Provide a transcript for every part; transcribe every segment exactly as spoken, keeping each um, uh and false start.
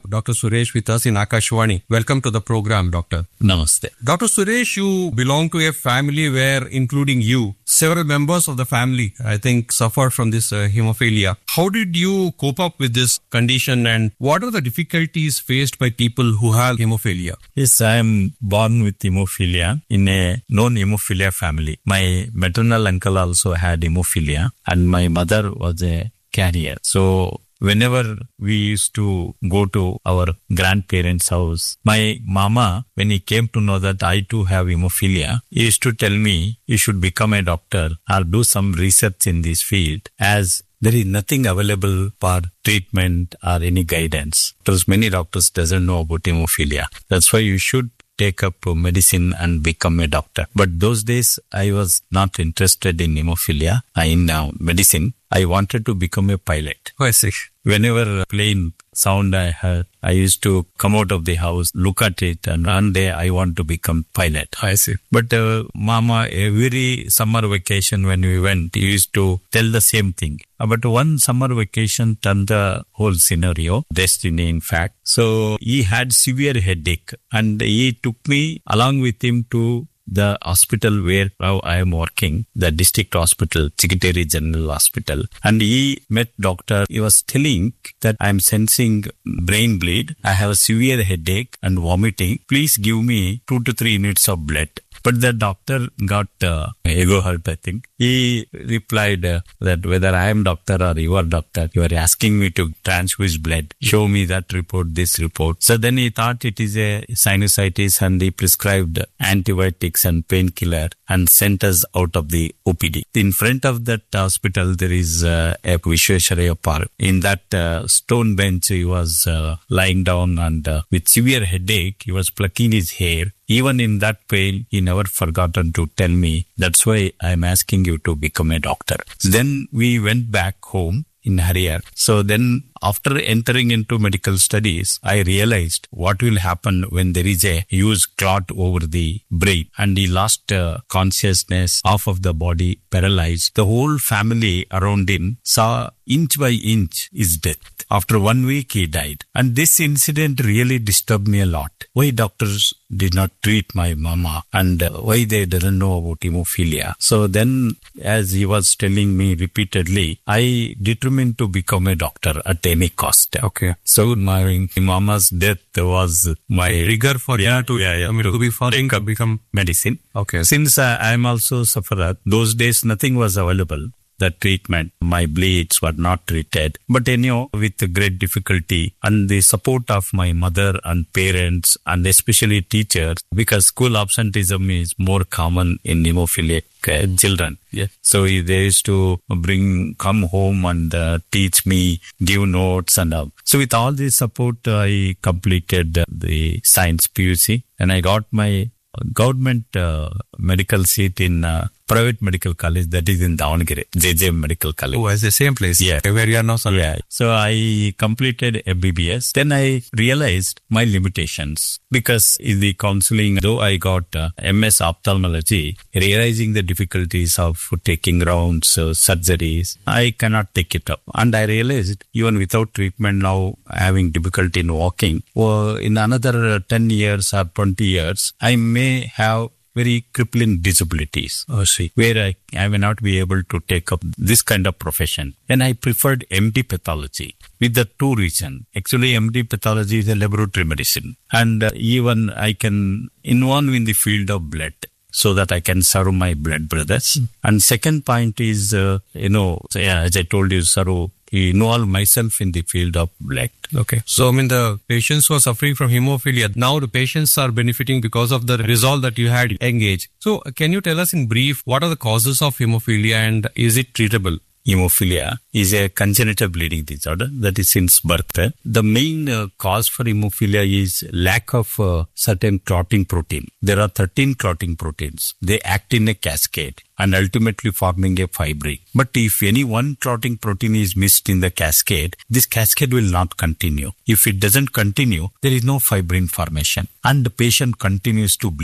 Doctor Suresh with us in Akashvani. Welcome to the program, Doctor. Namaste. Doctor Suresh, you belong to a family where, including you, several members of the family, I think, suffer from this uh, hemophilia. How did you cope up with this condition, and what are the difficulties faced by people who have hemophilia? Yes, I am born with hemophilia in a non-hemophilia family. My maternal uncle also had hemophilia and my mother was a carrier. So whenever we used to go to our grandparents' house, my mama, when he came to know that I too have hemophilia, he used to tell me, you should become a doctor or do some research in this field, as there is nothing available for treatment or any guidance. Because many doctors doesn't know about hemophilia. That's why you should take up medicine and become a doctor. But those days, I was not interested in hemophilia, in uh, medicine. I wanted to become a pilot. Oh, I see. Whenever a plane sound I heard, I used to come out of the house, look at it, and one day I want to become pilot. I see. But uh, Mama, every summer vacation when we went, he used to tell the same thing. Uh, but one summer vacation turned the whole scenario, destiny in fact. So he had severe headache and he took me along with him to the hospital where now I am working, the district hospital, Secretary General Hospital. And he met doctor. He was telling that I am sensing brain bleed. I have a severe headache and vomiting. Please give me two to three units of blood. But the doctor got uh, ego hurt, I think. He replied uh, that whether I am doctor or you are doctor, you are asking me to transfuse blood. Show me that report, this report. So then he thought it is a sinusitis and he prescribed antibiotics and painkiller and sent us out of the O P D. In front of that hospital, there is uh, a Vishwesvaraya Park. In that uh, stone bench, he was uh, lying down and uh, with severe headache, he was plucking his hair. Even in that pain, he never forgotten to tell me, that's why I'm asking you to become a doctor. Then we went back home in Harihar. So then after entering into medical studies, I realized what will happen when there is a huge clot over the brain and he lost uh, consciousness, half of the body paralyzed. The whole family around him saw inch by inch his death. After one week, he died. And this incident really disturbed me a lot. Why doctors did not treat my mama and uh, why they didn't know about hemophilia. So then, as he was telling me repeatedly, I determined to become a doctor at any cost. Okay. So my mama's death was my trigger for yeah, to, yeah, yeah, to, to be for think, become medicine. Okay. Since uh, I am also sufferer, those days nothing was available. The treatment, my bleeds were not treated. But anyhow, with great difficulty and the support of my mother and parents and especially teachers, because school absenteeism is more common in hemophiliac uh, children. Yeah. So they used to bring, come home and uh, teach me, give notes and all. So with all this support, I completed uh, the science P U C and I got my government uh, medical seat in uh, private medical college, that is in Davangere, J J M Medical College. Oh, it's the same place? Yeah. Where you are now, sir? Yeah. So I completed M B B S. Then I realized my limitations because in the counseling, though I got uh, M S ophthalmology, realizing the difficulties of taking rounds, uh, surgeries, I cannot take it up. And I realized even without treatment now, having difficulty in walking, or in another ten years or twenty years, I may have very crippling disabilities, oh, see. where I, I may not be able to take up this kind of profession. And I preferred M D pathology with the two reasons. Actually, M D pathology is a laboratory medicine. And uh, even I can involve in the field of blood so that I can serve my blood brothers. Mm. And second point is, uh, you know, so yeah, as I told you, serve involve myself in the field of blood. Okay. So, I mean, the patients who are suffering from hemophilia, now the patients are benefiting because of the resolve that you had engaged. So, can you tell us in brief, what are the causes of hemophilia and is it treatable? Hemophilia is a congenital bleeding disorder that is since birth. The main uh, cause for hemophilia is lack of uh, certain clotting protein. There are thirteen clotting proteins. They act in a cascade and ultimately forming a fibrin. But if any one clotting protein is missed in the cascade, this cascade will not continue. If it doesn't continue, there is no fibrin formation and the patient continues to bleed.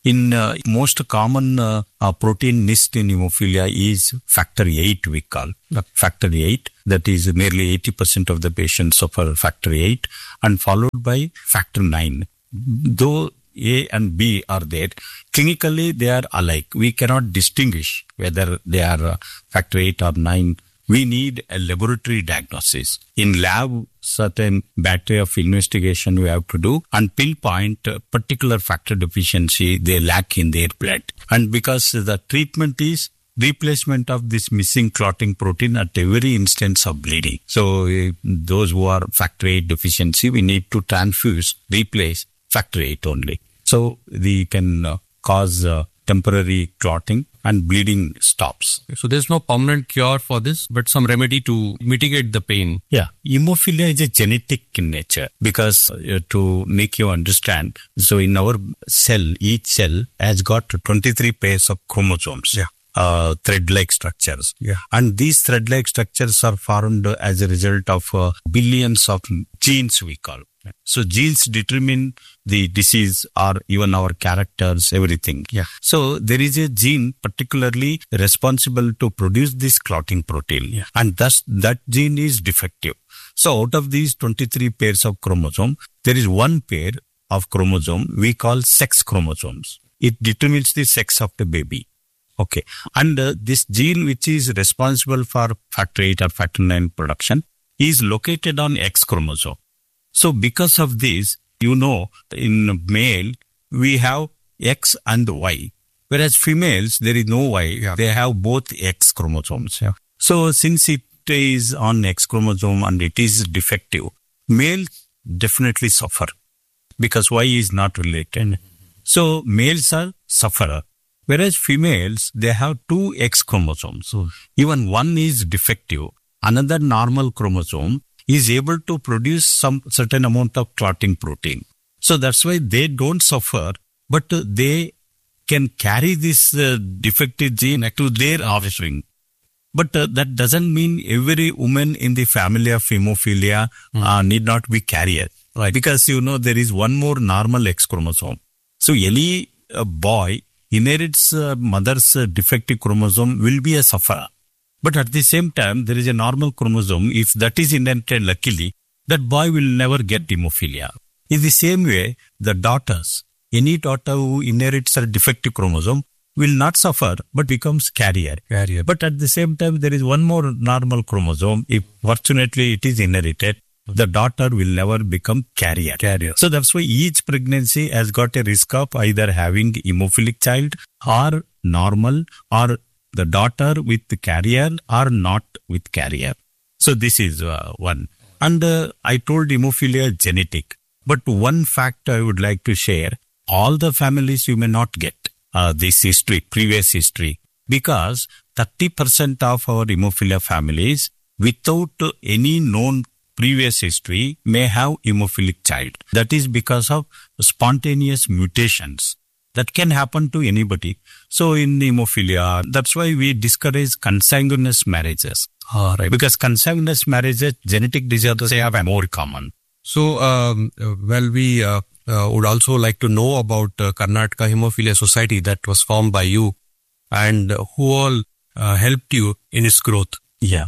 In uh, most common uh, uh, protein missed in hemophilia is factor eight, we call. Uh, factor eight, that is nearly eighty percent of the patients suffer factor eight, and followed by factor nine. Though A and B are there, clinically they are alike. We cannot distinguish whether they are uh, factor eight or nine. We need a laboratory diagnosis. In lab, certain battery of investigation we have to do and pinpoint a particular factor deficiency they lack in their blood. And because the treatment is replacement of this missing clotting protein at every instance of bleeding. So uh, those who are factor eight deficiency, we need to transfuse, replace factor eight only. So they can uh, cause uh, temporary clotting and bleeding stops. So there's no permanent cure for this, but some remedy to mitigate the pain. Yeah. Hemophilia is a genetic in nature because uh, to make you understand, so in our cell, each cell has got twenty-three pairs of chromosomes. Yeah. Uh, thread-like structures. Yeah. And these thread-like structures are formed as a result of uh, billions of genes, we call. So genes determine the disease or even our characters, everything. Yeah. So there is a gene particularly responsible to produce this clotting protein. Yeah. And thus that gene is defective. So out of these twenty-three pairs of chromosome, there is one pair of chromosome we call sex chromosomes. It determines the sex of the baby. Okay. And uh, this gene which is responsible for factor eight or factor nine production is located on X chromosome. So because of this, you know, in male, we have X and Y. Whereas females, there is no Y. Yeah. They have both X chromosomes. Yeah. So since it is on X chromosome and it is defective, males definitely suffer because Y is not related. So males are sufferer. Whereas females, they have two X chromosomes. So even one is defective. Another normal chromosome is able to produce some certain amount of clotting protein. So that's why they don't suffer, but uh, they can carry this uh, defective gene to their offspring. But uh, that doesn't mean every woman in the family of hemophilia mm. uh, need not be carrier. Right. Because, you know, there is one more normal X chromosome. So any uh, boy inherits uh, mother's uh, defective chromosome will be a sufferer. But at the same time, there is a normal chromosome. If that is inherited luckily, that boy will never get hemophilia. In the same way, the daughters, any daughter who inherits a defective chromosome will not suffer, but becomes carrier. Carrier. But at the same time, there is one more normal chromosome. If fortunately it is inherited, the daughter will never become carrier. Carrier. So that's why each pregnancy has got a risk of either having hemophilic child or normal or the daughter with the carrier or not with carrier. So this is uh, one. And uh, I told hemophilia genetic. But one fact I would like to share, all the families you may not get uh, this history, previous history, because thirty percent of our hemophilia families without any known previous history may have hemophilic child. That is because of spontaneous mutations. That can happen to anybody. So in hemophilia, that's why we discourage consanguineous marriages. Ah, right. Because consanguineous marriages, genetic disorders are more common. So, um, well, we uh, uh, would also like to know about uh, Karnataka Hemophilia Society that was formed by you and who all uh, helped you in its growth. Yeah.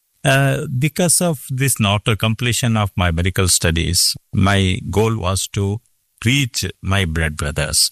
Uh, because of this not a completion of my medical studies, my goal was to reach my blood brothers.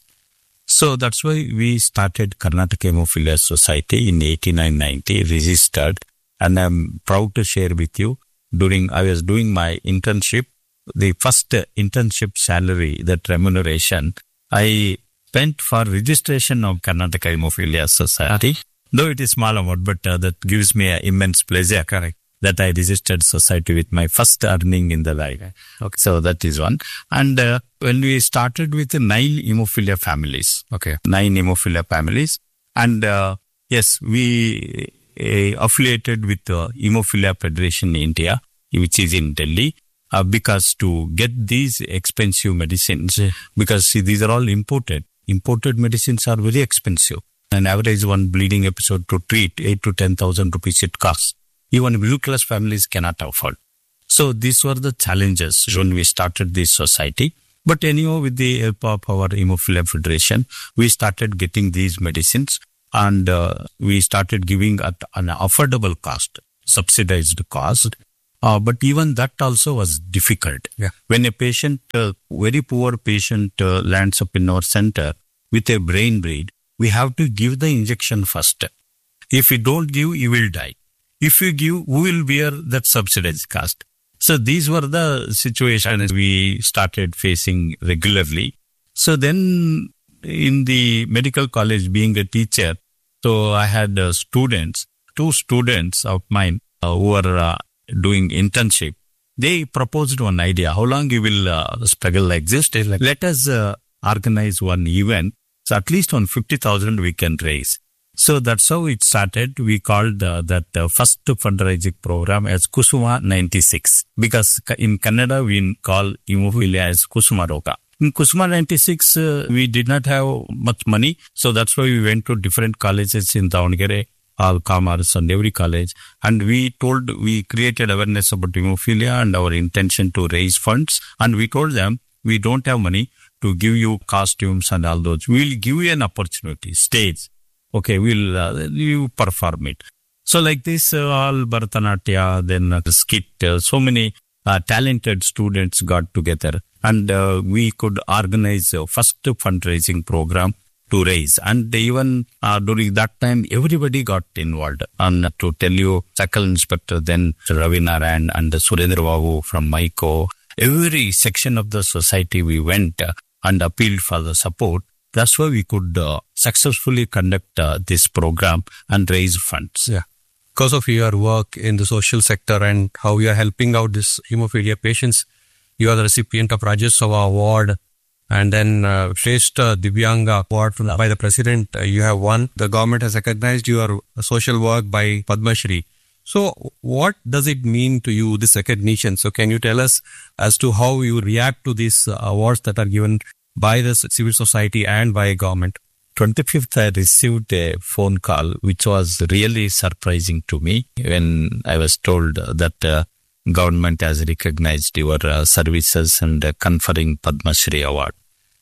So that's why we started Karnataka Hemophilia Society in eighty-nine ninety, registered. And I'm proud to share with you, during I was doing my internship, the first internship salary, that remuneration, I spent for registration of Karnataka Hemophilia Society. Though it is small amount, but uh, that gives me an immense pleasure. Correct. That I registered society with my first earning in the life. Okay. Okay. So that is one. And uh, when we started with nine hemophilia families. Okay. Nine hemophilia families. And uh, yes, we uh, affiliated with the uh, Hemophilia Federation in India, which is in Delhi. Uh, because to get these expensive medicines, yeah. because see, these are all imported. Imported medicines are very expensive. An average one bleeding episode to treat, eight to ten thousand rupees it costs. Even middle class families cannot afford. So these were the challenges when we started this society. But anyhow, with the help of our Hemophilia Federation, we started getting these medicines, and uh, we started giving at an affordable cost, subsidized cost. Uh, but even that also was difficult. Yeah. When a patient, uh, very poor patient uh, lands up in our center with a brain bleed, we have to give the injection first. If we don't give, he will die. If we give, who will bear that subsidized cost? So these were the situations we started facing regularly. So then in the medical college, being a teacher, so I had uh, students, two students of mine uh, who were uh, doing internship. They proposed one idea. How long you will uh, struggle like this? They like, let us uh, organize one event. So at least on fifty thousand we can raise. So that's how it started. We called uh, that uh, first fundraising program as Kusuma ninety-six, because in Kannada we call hemophilia as Kusuma Roga. In Kusuma ninety-six, uh, we did not have much money. So that's why we went to different colleges in Davangere, all commerce and every college. And we told, we created awareness about hemophilia and our intention to raise funds. And we told them, we don't have money to give you costumes and all those. We'll give you an opportunity, stage. Okay, we'll, uh, you perform it. So like this, uh, all Bharatanatyam, then uh, skit, uh, so many uh, talented students got together, and uh, we could organize a first fundraising program to raise. And even uh, during that time, everybody got involved. And to tell you, Circle Inspector, then Ravi Narayan and Surendra Babu from Maiko, every section of the society we went uh, and appealed for the support. That's why we could uh, successfully conduct uh, this program and raise funds. Yeah. Because of your work in the social sector and how you are helping out these hemophilia patients, you are the recipient of Rajyasabha Award, and then uh, Shrestha Divyanga Award from, by the President. Uh, you have won. The government has recognized your social work by Padma Shri. So what does it mean to you, this recognition? So can you tell us as to how you react to these uh, awards that are given by the civil society and by government? twenty-fifth, I received a phone call, which was really surprising to me when I was told that uh, government has recognized your uh, services and uh, conferring Padma Shri Award.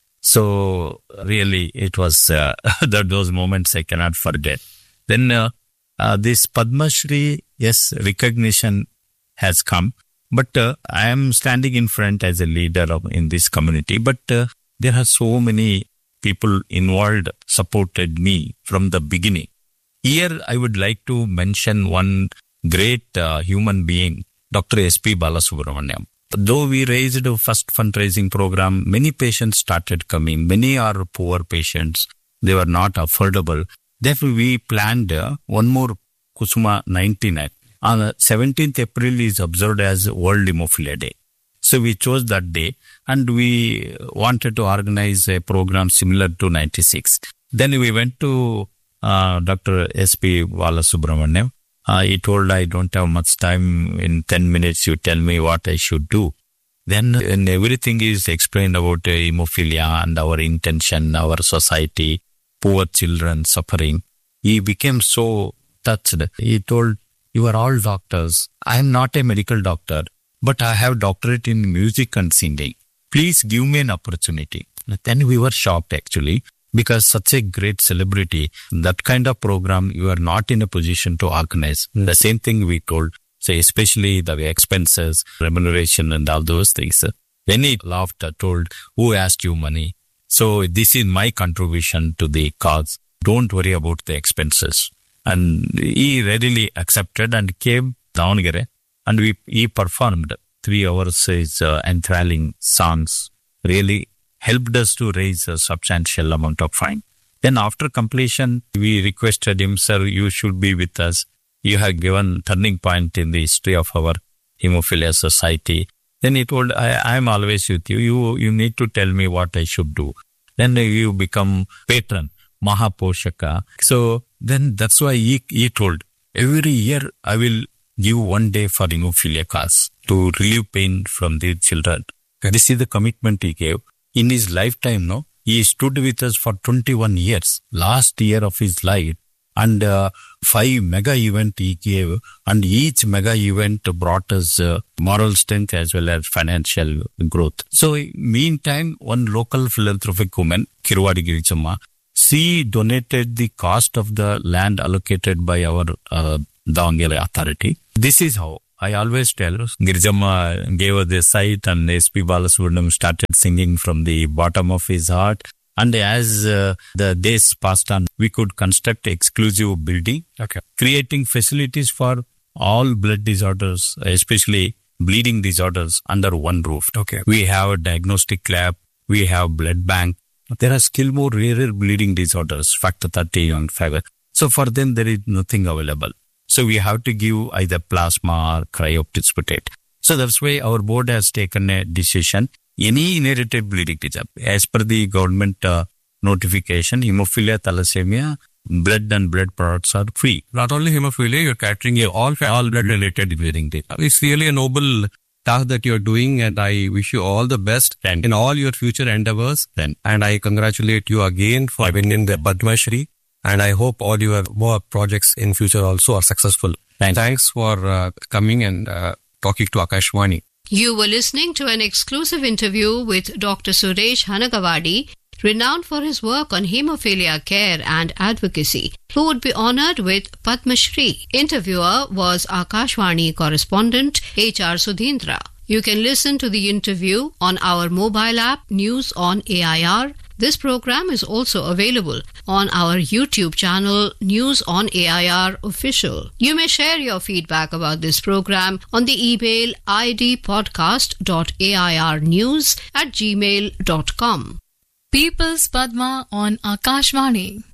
So really, it was uh, that those moments I cannot forget. Then uh, uh, this Padma Shri, yes, recognition has come, but uh, I am standing in front as a leader of, in this community, but uh, there are so many people involved, supported me from the beginning. Here, I would like to mention one great uh, human being, Doctor S P Balasubramaniam. Though we raised the first fundraising program, many patients started coming. Many are poor patients. They were not affordable. Therefore, we planned uh, one more Kusuma ninety-nine. On seventeenth April is observed as World Hemophilia Day. So we chose that day, and we wanted to organize a program similar to ninety-six. Then we went to uh, Doctor S P Balasubramaniam. Uh, he told, I don't have much time. In ten minutes, you tell me what I should do. Then when everything is explained about uh, hemophilia and our intention, our society, poor children suffering, he became so touched. He told, you are all doctors. I am not a medical doctor, but I have doctorate in music and singing. Please give me an opportunity. Then we were shocked actually, because such a great celebrity, that kind of program you are not in a position to organize. Mm. The same thing we told, so especially the expenses, remuneration and all those things. Then he laughed, told, who asked you money? So this is my contribution to the cause. Don't worry about the expenses. And he readily accepted and came down here. And we he performed three hours his uh, enthralling songs, really helped us to raise a substantial amount of fine. Then after completion, we requested him, sir, you should be with us. You have given turning point in the history of our hemophilia society. Then he told, I, I am always with you. You you need to tell me what I should do. Then you become patron, Mahaposhaka. So then that's why he, he told, every year I will give one day for hemophilia cause to relieve pain from the children. Okay. This is the commitment he gave. In his lifetime, no, he stood with us for twenty-one years, last year of his life, and uh, five mega event he gave, and each mega event brought us uh, moral strength as well as financial growth. So meantime, one local philanthropic woman, Kirwadi Girichamma, she donated the cost of the land allocated by our uh, Davangere authority. This is how I always tell. Girijamma gave us the site, and S P Balasubramaniam started singing from the bottom of his heart. And as uh, the days passed on, we could construct exclusive building, Okay. creating facilities for all blood disorders, especially bleeding disorders, under one roof. Okay. We have a diagnostic lab. We have blood bank. There are still more rarer bleeding disorders, factor thirty and five. So for them, there is nothing available. So we have to give either plasma or cryoprecipitate. So that's why our board has taken a decision. Any inherited bleeding disorder, as per the government uh, notification, hemophilia, thalassemia, blood and blood products are free. Not only hemophilia, you're catering all all blood related bleeding disorder. It's really a noble task that you're doing, and I wish you all the best Thank in all your future endeavors. Then, And I congratulate you again for winning the Padma Shri. And I hope all your more projects in future also are successful. Thanks. Thanks for uh, coming and uh, talking to Akashvani. You were listening to an exclusive interview with Doctor Suresh Hanagawadi, renowned for his work on hemophilia care and advocacy, who would be honored with Padma Shri. Interviewer was Akashvani correspondent H R Sudhindra. You can listen to the interview on our mobile app News on A I R. This program is also available on our YouTube channel News on A I R Official. You may share your feedback about this program on the email idpodcast.airnews at gmail dot com. People's Padma on Akashvani.